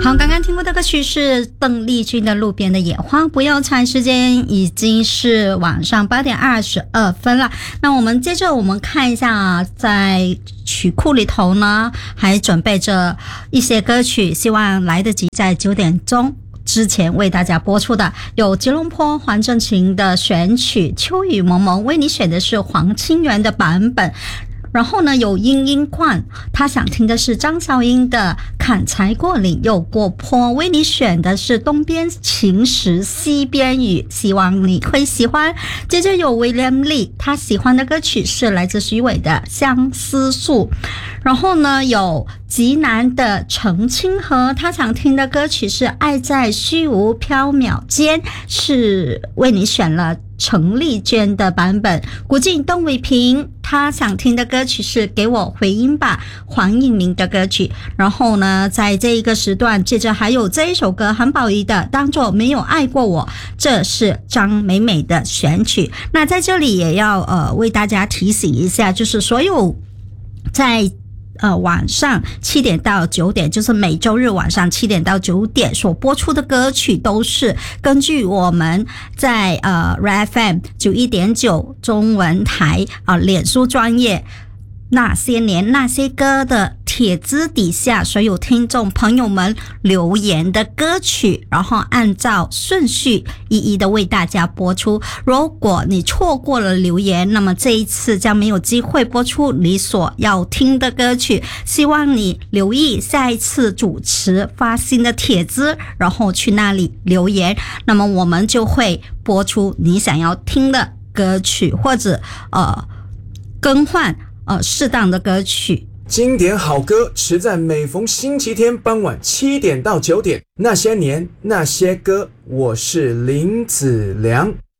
好，刚刚听过的歌曲是邓丽君的《路边的野花不要采》，时间已经是晚上8点22分了。那我们接着我们看一下啊，在曲库里头呢还准备着一些歌曲，希望来得及在9点钟之前为大家播出的，有吉隆坡黄振琴的选曲《秋雨蒙蒙》，为你选的是黄清源的版本。然后呢，有殷殷冠，他想听的是张韶英的《砍柴过岭又过坡》，为你选的是东边晴时西边雨，希望你会喜欢。接着有 William Lee， 他喜欢的歌曲是来自徐伟的《相思树》。然后呢，有极南的陈清河，他想听的歌曲是《爱在虚无缥缈间》，是为你选了陈丽娟的版本。古晋邓伟平，他想听的歌曲是《给我回音吧》，黄颖明的歌曲。然后呢，在这一个时段，接着还有这一首歌，韩宝仪的《当作没有爱过我》，这是张美美的选曲。那在这里也要为大家提醒一下，就是所有在晚上7点到9点，就是每周日晚上7点到9点所播出的歌曲，都是根据我们在RFM 91.9中文台脸书专业那些年那些歌的帖子底下所有听众朋友们留言的歌曲，然后按照顺序一一的为大家播出。如果你错过了留言，那么这一次将没有机会播出你所要听的歌曲，希望你留意下一次主持发新的帖子，然后去那里留言，那么我们就会播出你想要听的歌曲，或者更换适当的歌曲。 经典好歌持在每逢星期天傍晚7点到9点，那些年那些歌，我是林子良。